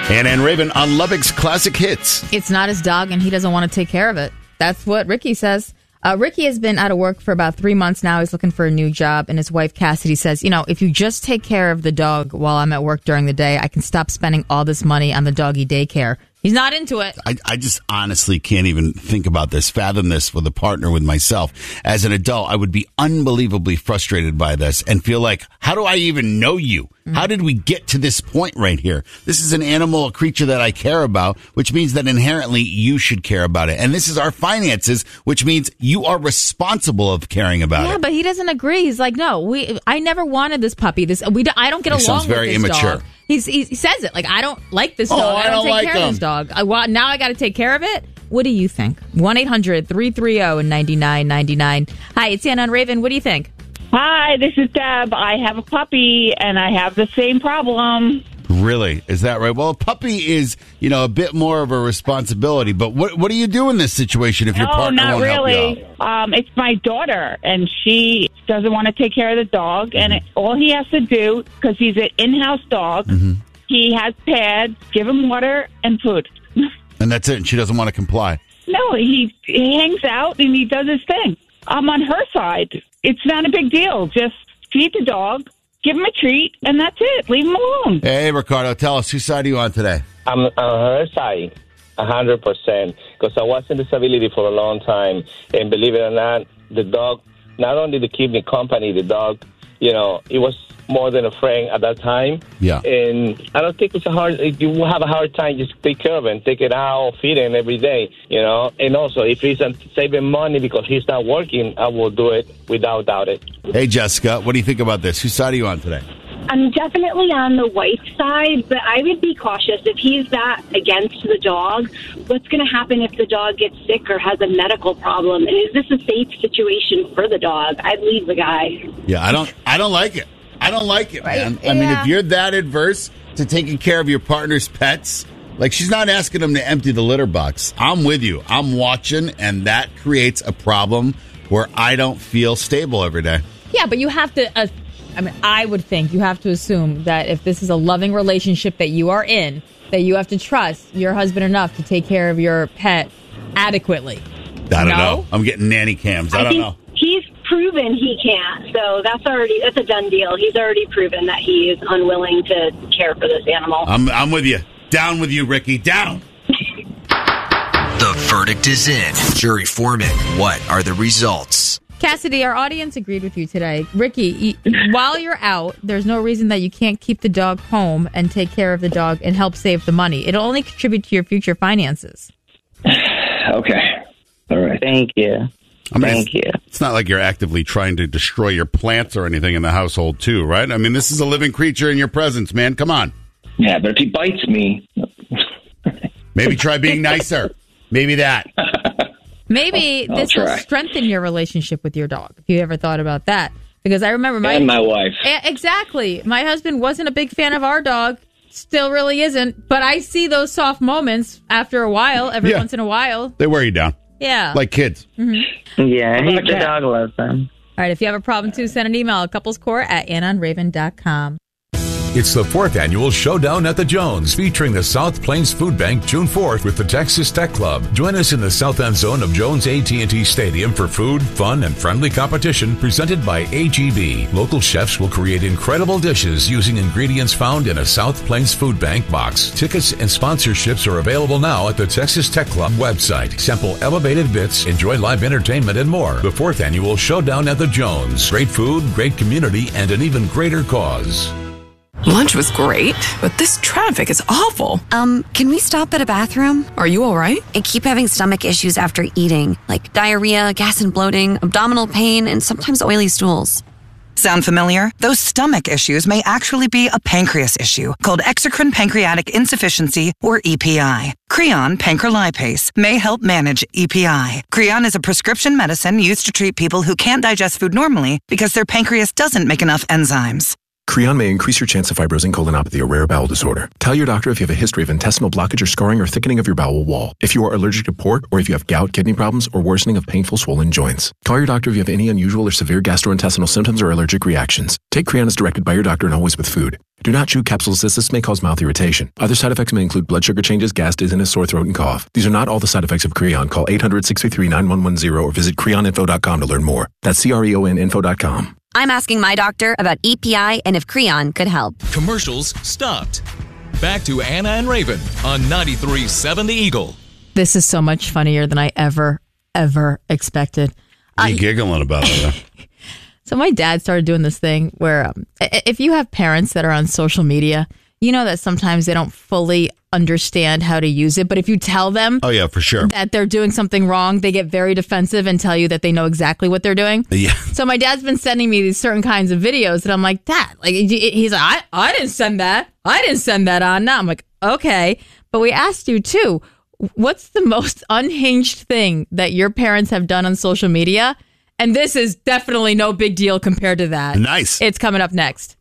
And Raven on Lubbock's Classic Hits. It's not his dog, and he doesn't want to take care of it. That's what Ricky says. Ricky has been out of work for about 3 months now. He's looking for a new job, and his wife, Cassidy, says, if you just take care of the dog while I'm at work during the day, I can stop spending all this money on the doggy daycare. He's not into it. I just honestly can't even think about this, fathom this with a partner, with myself. As an adult, I would be unbelievably frustrated by this and feel like, how do I even know you? Mm-hmm. How did we get to this point right here? This is an animal, a creature that I care about, which means that inherently you should care about it. And this is our finances, which means you are responsible of caring about it. Yeah, but he doesn't agree. He's like, no, I never wanted this puppy. I don't get along with very this immature. dog. He says it like, I don't like this dog. I don't take care of this dog. Now I got to take care of it. What do you think? 1-800-330-9999. Hi, it's Anna and Raven. What do you think? Hi, this is Deb. I have a puppy, and I have the same problem. Really? Is that right? Well, a puppy is, a bit more of a responsibility. But what do you do in this situation if your partner won't help you out? It's my daughter, and she doesn't want to take care of the dog. Mm-hmm. And all he has to do, because he's an in-house dog, mm-hmm. he has pads, give him water and food. And that's it? And she doesn't want to comply? No, he hangs out, and he does his thing. I'm on her side. It's not a big deal. Just feed the dog. Give him a treat, and that's it. Leave him alone. Hey, Ricardo, tell us, whose side are you on today? I'm on her side, 100%, because I was in disability for a long time. And believe it or not, the dog, not only to keep me company, the dog, it was more than a friend at that time. Yeah. And I don't think you will have a hard time just take care of him, take it out, feed him every day, And also, if he's saving money because he's not working, I will do it without doubt it. Hey, Jessica, what do you think about this? Whose side are you on today? I'm definitely on the wife's side, but I would be cautious. If he's that against the dog, what's going to happen if the dog gets sick or has a medical problem? And is this a safe situation for the dog? I'd leave the guy. Yeah, I don't like it. I don't like it, man. Yeah. I mean, if you're that adverse to taking care of your partner's pets, like she's not asking them to empty the litter box. I'm with you. I'm watching, and that creates a problem where I don't feel stable every day. Yeah, but you have to, I would think you have to assume that if this is a loving relationship that you are in, that you have to trust your husband enough to take care of your pet adequately. I don't know. I'm getting nanny cams. I don't know. He's proven he can't, so that's a done deal. He's already proven that he is unwilling to care for this animal. I'm with you. Down with you, Ricky. Down. The verdict is in. Jury foreman, what are the results? Cassidy, our audience agreed with you today. Ricky, while you're out, there's no reason that you can't keep the dog home and take care of the dog and help save the money. It'll only contribute to your future finances. Okay. All right. Thank you. Thank you. It's not like you're actively trying to destroy your plants or anything in the household, too, right? I mean, this is a living creature in your presence, man. Come on. Yeah, but if he bites me. Maybe try being nicer. Maybe that. Maybe this will strengthen your relationship with your dog, if you ever thought about that. Because I remember my wife. Exactly. My husband wasn't a big fan of our dog. Still really isn't. But I see those soft moments after a while, every once in a while. They wear you down. Yeah. Like kids. Mm-hmm. Yeah, the dog loves them. All right, if you have a problem, too, send an email at couplescourt@AnnandRaven.com. It's the 4th annual Showdown at the Jones, featuring the South Plains Food Bank June 4th with the Texas Tech Club. Join us in the south end zone of Jones AT&T Stadium for food, fun, and friendly competition presented by AGB. Local chefs will create incredible dishes using ingredients found in a South Plains Food Bank box. Tickets and sponsorships are available now at the Texas Tech Club website. Sample elevated bits, enjoy live entertainment, and more. The 4th annual Showdown at the Jones. Great food, great community, and an even greater cause. Lunch was great, but this traffic is awful. Can we stop at a bathroom? Are you all right? I keep having stomach issues after eating, like diarrhea, gas and bloating, abdominal pain, and sometimes oily stools. Sound familiar? Those stomach issues may actually be a pancreas issue called exocrine pancreatic insufficiency, or EPI. Creon pancrelipase may help manage EPI. Creon is a prescription medicine used to treat people who can't digest food normally because their pancreas doesn't make enough enzymes. Creon may increase your chance of fibrosing colonopathy, a rare bowel disorder. Tell your doctor if you have a history of intestinal blockage or scarring or thickening of your bowel wall. If you are allergic to pork, or if you have gout, kidney problems, or worsening of painful swollen joints. Call your doctor if you have any unusual or severe gastrointestinal symptoms or allergic reactions. Take Creon as directed by your doctor and always with food. Do not chew capsules as this may cause mouth irritation. Other side effects may include blood sugar changes, gas, dizziness, sore throat, and cough. These are not all the side effects of Creon. Call 800-633-9110 or visit creoninfo.com to learn more. That's CREONinfo.com. I'm asking my doctor about EPI and if Creon could help. Commercials stopped. Back to Anna and Raven on 93.7 The Eagle. This is so much funnier than I ever expected. You giggling about it. So my dad started doing this thing where if you have parents that are on social media, you know that sometimes they don't fully understand how to use it. But if you tell them oh, yeah, for sure, that they're doing something wrong, they get very defensive and tell you that they know exactly what they're doing. Yeah. So my dad's been sending me these certain kinds of videos and I'm like, Dad, like he's like, I didn't send that. I didn't send that on. Now I'm like, okay. But we asked you too, what's the most unhinged thing that your parents have done on social media? And this is definitely no big deal compared to that. Nice. It's coming up next.